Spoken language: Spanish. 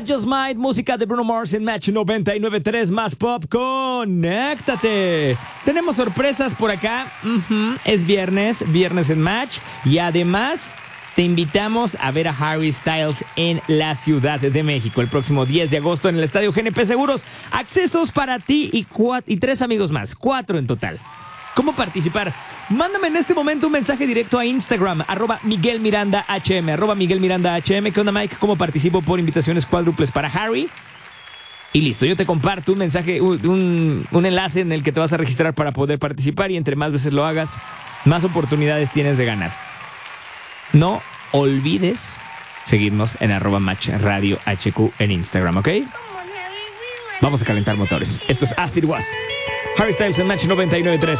Just Might, música de Bruno Mars en Match 99.3 más pop. Conéctate. Tenemos sorpresas por acá. Es viernes en Match. Y además te invitamos a ver a Harry Styles en la Ciudad de México el próximo 10 de agosto en el Estadio GNP Seguros. Accesos para ti y 3 amigos más, 4 en total. ¿Cómo participar? Mándame en este momento un mensaje directo a Instagram, @MiguelMirandaHM, @MiguelMirandaHM. ¿Qué onda, Mike? ¿Cómo participo por invitaciones cuádruples para Harry? Y listo, yo te comparto un mensaje, un enlace en el que te vas a registrar para poder participar, y entre más veces lo hagas, más oportunidades tienes de ganar. No olvides seguirnos en @MatchRadioHQ en Instagram, ¿ok? Vamos a calentar motores. Esto es As It Was. Harry Styles en Match 99.3.